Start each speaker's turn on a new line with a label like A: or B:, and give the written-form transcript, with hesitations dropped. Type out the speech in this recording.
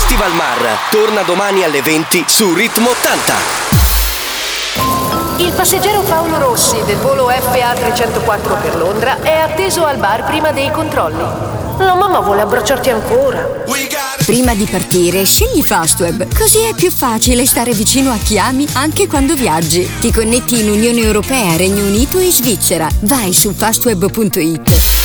A: Festival Mar torna domani alle 20 su Ritmo 80.
B: Il passeggero Paolo Rossi del volo FA 304 per Londra è atteso al bar prima dei controlli. La mamma vuole abbracciarti ancora.
C: Prima di partire, scegli Fastweb, così è più facile stare vicino a chi ami anche quando viaggi. Ti connetti in Unione Europea, Regno Unito e Svizzera. Vai su fastweb.it.